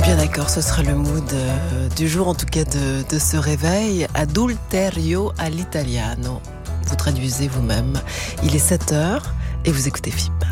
bien d'accord, ce sera le mood du jour, en tout cas de ce réveil. Adulterio all'italiano. Vous traduisez vous-même. Il est 7h et vous écoutez FIP.